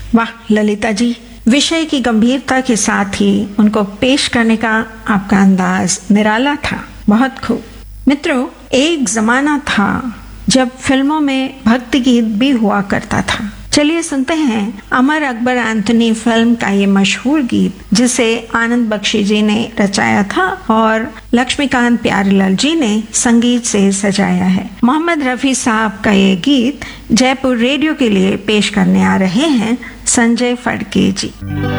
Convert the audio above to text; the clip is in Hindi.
वाह ललिता जी, विषय की गंभीरता के साथ ही उनको पेश करने का आपका अंदाज निराला था। बहुत खूब। मित्रों, एक जमाना था जब फिल्मों में भक्ति गीत भी हुआ करता था। चलिए सुनते हैं अमर अकबर एंथोनी फिल्म का ये मशहूर गीत, जिसे आनंद बख्शी जी ने रचाया था और लक्ष्मीकांत प्यारेलाल जी ने संगीत से सजाया है। मोहम्मद रफी साहब का ये गीत जयपुर रेडियो के लिए पेश करने आ रहे हैं संजय फड़के जी।